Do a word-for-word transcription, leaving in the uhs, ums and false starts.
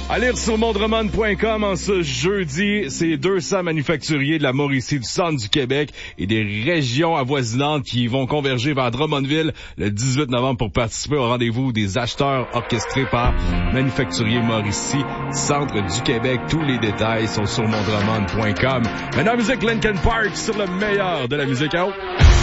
À lire sur mondremont point com en ce jeudi, c'est deux cents manufacturiers de la Mauricie, du centre du Québec et des régions avoisinantes qui vont converger vers Drummondville le dix-huit novembre pour participer au rendez-vous des acheteurs orchestrés par Manufacturiers Mauricie, centre du Québec. Tous les détails sont sur mondremont point com. Maintenant, musique Linkin Park sur le meilleur de la musique out.